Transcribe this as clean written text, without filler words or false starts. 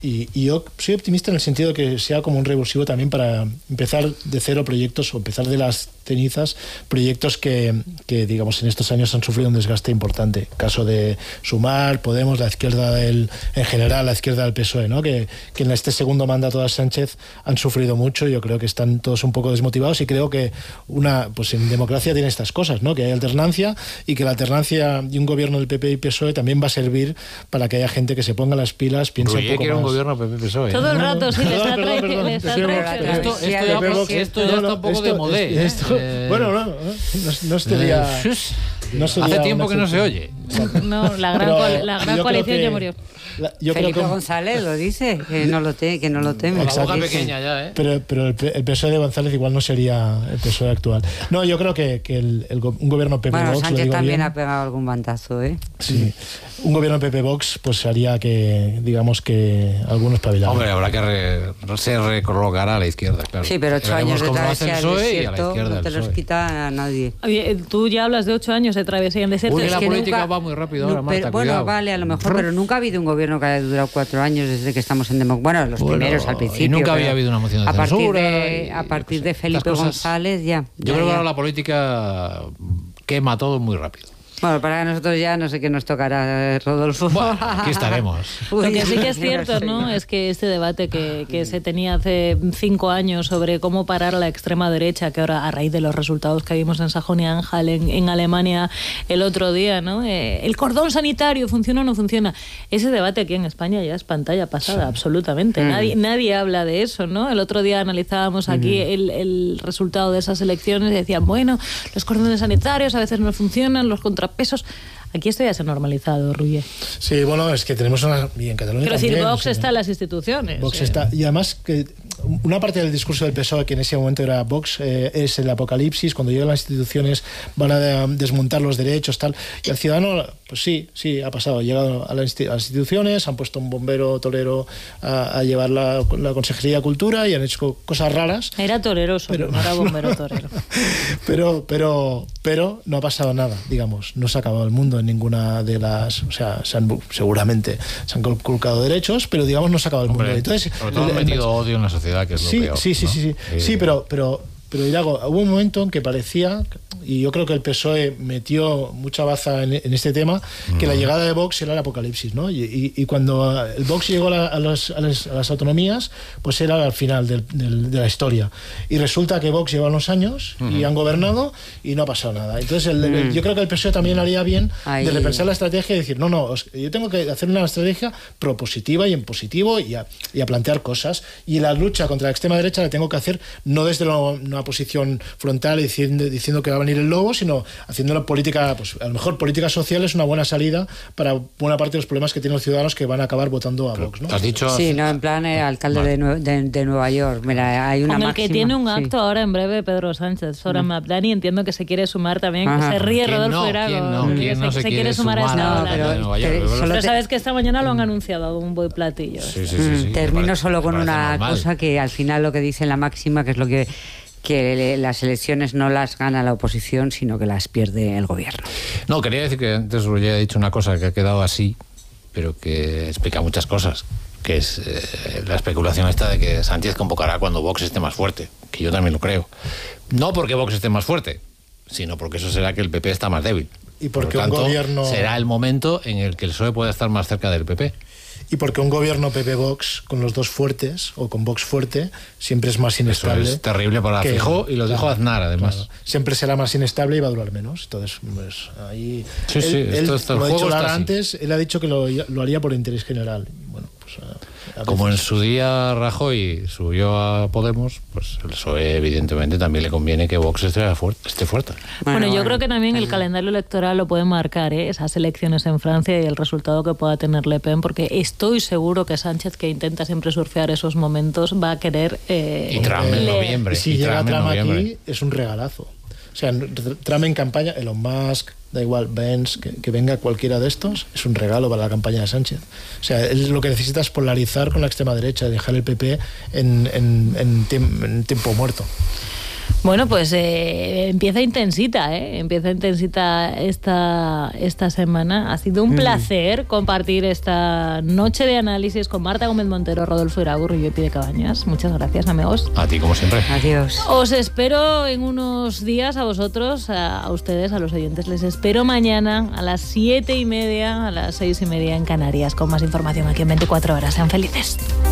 Y yo soy optimista en el sentido de que sea como un revulsivo también para empezar de cero proyectos o empezar de las cenizas proyectos que digamos en estos años han sufrido un desgaste importante. Caso de Sumar, Podemos, la izquierda en general, la izquierda del PSOE, ¿no? Que en este segundo mandato de Sánchez han sufrido mucho. Yo creo que están todos un poco desmotivados y creo que pues en democracia tiene estas cosas, ¿no? Que hay alternancia y que la alternancia de un gobierno del PP y PSOE también va a servir para que haya gente que se ponga las pilas, piense un poco más. Gobierno PP-PSOE. Todo el rato, sí, le está trayendo. Esto ya está un poco de modé. Bueno, no estaría... Hace tiempo que no se oye. No, la gran coalición ya murió. Felipe González lo dice, que no lo teme. La boca pequeña ya, ¿eh? Pero el PSOE de González igual no sería el PSOE actual. No, yo creo que un gobierno PP-Vox... Bueno, Sánchez también ha pegado algún bandazo, ¿eh? Sí. Un gobierno PP-Vox pues haría que, digamos, que algunos pavilaran. Hombre, habrá que se recolocará a la izquierda, claro. Sí, pero 8 años de travesía del desierto no te los quita a nadie. Oye, tú ya hablas de 8 años de travesía en desierto. Uy, la política va muy rápido ahora, Marta, bueno, cuidado. Vale, a lo mejor, pero nunca ha habido un gobierno que haya durado 4 años desde que estamos en democracia. Bueno, los primeros al principio. Y nunca había habido una moción de censura. A partir de Felipe González ya. Yo creo que ahora la política quema todo muy rápido. Bueno, para nosotros ya no sé qué nos tocará, Rodolfo. Bueno, aquí estaremos. Lo que sí que es cierto, ¿no? Es que este debate que se tenía hace 5 años sobre cómo parar a la extrema derecha, que ahora a raíz de los resultados que vimos en Sajonia-Anhalt, en Alemania el otro día, ¿no? El cordón sanitario, ¿funciona o no funciona? Ese debate aquí en España ya es pantalla pasada, absolutamente. Nadie habla de eso, ¿no? El otro día analizábamos aquí el resultado de esas elecciones y decían, bueno, los cordones sanitarios a veces no funcionan, los contrapesos. Aquí esto ya se ha normalizado, Ruller. Sí, bueno, es que tenemos una... Y en Cataluña quiero también, decir, Vox está en las instituciones. Vox está... Y además que una parte del discurso del PSOE, que en ese momento era Vox, es el apocalipsis, cuando llegan las instituciones van a desmontar los derechos, tal. Y el ciudadano, pues sí, ha pasado. Ha llegado a las instituciones, han puesto un bombero torero a llevar la Consejería de Cultura y han hecho cosas raras. Era toreroso, pero no era bombero torero. pero no ha pasado nada, digamos. No se ha acabado el mundo en ninguna de las... O sea, seguramente se han conculcado derechos, pero digamos no se ha acabado el mundo. Entonces, sobre todo han metido odio en la sociedad, que es lo peor. Sí, pero Irago, hubo un momento en que parecía, y yo creo que el PSOE metió mucha baza en este tema, que la llegada de Vox era el apocalipsis, ¿no? Y cuando el Vox llegó a las autonomías, pues era al final de la historia. Y resulta que Vox lleva unos años y han gobernado y no ha pasado nada. Entonces yo creo que el PSOE también haría bien de repensar la estrategia y decir, yo tengo que hacer una estrategia propositiva y en positivo y a plantear cosas. Y la lucha contra la extrema derecha la tengo que hacer no desde una posición frontal diciendo que va a venir el lobo, sino haciendo una política, pues a lo mejor política social es una buena salida para buena parte de los problemas que tienen los ciudadanos que van a acabar votando a Vox, ¿no? ¿Has dicho? Sí, no, en plan alcalde de Nueva York. Mira, hay una con el máxima, que tiene un acto ahora en breve Pedro Sánchez, Soran Mabdani, entiendo que se quiere sumar también, que se ríe Rodolfo Irago, se quiere sumar a esta ola. Pero sabes que esta mañana lo han anunciado a un buen platillo. Sí. Termino solo con una cosa que al final lo que dice la máxima, que es lo que las elecciones no las gana la oposición, sino que las pierde el gobierno. No, quería decir que antes ya he dicho una cosa que ha quedado así, pero que explica muchas cosas, que es la especulación esta de que Sánchez convocará cuando Vox esté más fuerte, que yo también lo creo. No porque Vox esté más fuerte, sino porque eso será que el PP está más débil. Y porque por lo tanto, un gobierno... será el momento en el que el PSOE pueda estar más cerca del PP. Y porque un gobierno PP-Vox con los dos fuertes, o con Vox fuerte, siempre es más inestable. Eso es terrible para Feijóo y lo dijo Aznar, además. Claro, siempre será más inestable y va a durar menos. Entonces, pues ahí... Como ha dicho Lara antes, él ha dicho que lo haría por interés general. Bueno, pues... Como en su día Rajoy subió a Podemos, pues el PSOE evidentemente también le conviene que Vox esté fuerte. Bueno, yo creo que también el calendario electoral lo puede marcar, esas elecciones en Francia y el resultado que pueda tener Le Pen, porque estoy seguro que Sánchez, que intenta siempre surfear esos momentos, va a querer... y Trump en noviembre. Y si llega Trump aquí, es un regalazo. O sea, Trump en campaña, Elon Musk, da igual, Benz, que venga cualquiera de estos, es un regalo para la campaña de Sánchez. O sea, él lo que necesita es polarizar con la extrema derecha, dejar el PP en tiempo muerto. Bueno, pues empieza intensita esta semana. Ha sido un placer compartir esta noche de análisis con Marta Gómez Montero, Rodolfo Iragur y yo, Pide Cabañas. Muchas gracias, amigos. A ti, como siempre. Adiós. Os espero en unos días a vosotros, a ustedes, a los oyentes. Les espero mañana a las 7:30, a las 6:30 en Canarias, con más información aquí en 24 horas. Sean felices.